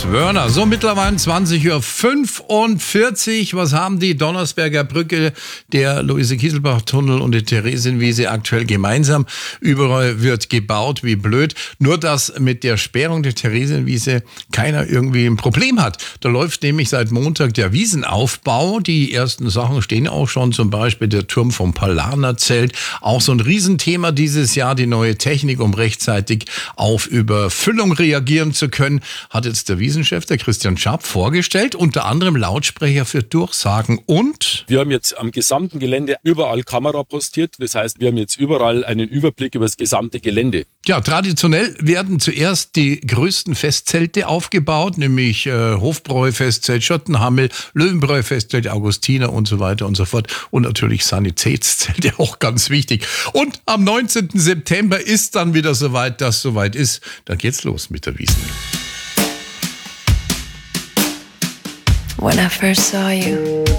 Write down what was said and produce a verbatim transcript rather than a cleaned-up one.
Wörner. So, mittlerweile zwanzig Uhr fünfundvierzig. Was haben die Donnersberger Brücke, der Luise-Kieselbach-Tunnel und die Theresienwiese aktuell gemeinsam? Überall wird gebaut wie blöd. Nur, dass mit der Sperrung der Theresienwiese keiner irgendwie ein Problem hat. Da läuft nämlich seit Montag der Wiesenaufbau. Die ersten Sachen stehen auch schon, zum Beispiel der Turm vom Paulaner-Zelt. Auch so ein Riesenthema dieses Jahr, die neue Technik, um rechtzeitig auf Überfüllung reagieren zu können, hat jetzt der Wiesenchef, der Christian Schaap, vorgestellt. Unter anderem Lautsprecher für Durchsagen und... Wir haben jetzt am gesamten Gelände überall Kamera postiert. Das heißt, wir haben jetzt überall einen Überblick über das gesamte Gelände. Ja, traditionell werden zuerst die größten Festzelte aufgebaut, nämlich äh, Hofbräu-Festzelt, Schottenhammel, Löwenbräu-Festzelt, Augustiner und so weiter und so fort. Und natürlich Sanitätszelte, auch ganz wichtig. Und am neunzehnten September ist dann wieder soweit, dass soweit ist. Dann geht's los mit der Wiesn. When I first saw you,